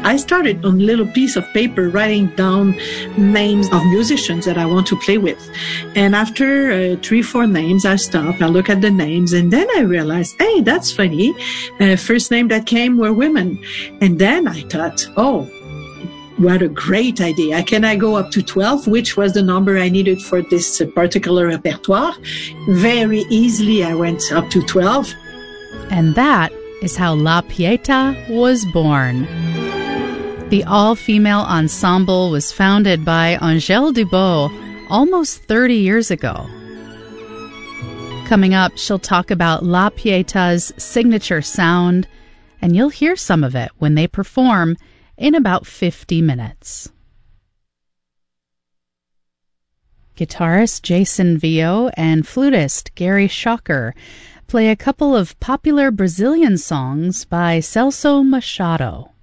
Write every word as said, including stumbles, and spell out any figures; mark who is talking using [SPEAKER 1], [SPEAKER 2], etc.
[SPEAKER 1] I started on a little piece of paper writing down names of musicians that I want to play with. And after uh, three, four names, I stop, I look at the names, and then I realized, hey, that's funny. Uh, first name that came were women. And then I thought, oh, what a great idea. Can I go up to twelve, which was the number I needed for this particular repertoire? Very easily, I went up to twelve.
[SPEAKER 2] And that is how La Pietà was born. The all-female ensemble was founded by Angèle Dubaux almost thirty years ago. Coming up, she'll talk about La Pietà's signature sound, and you'll hear some of it when they perform in about fifty minutes. Guitarist Jason Vio and flutist Gary Schocker play a couple of popular Brazilian songs by Celso Machado.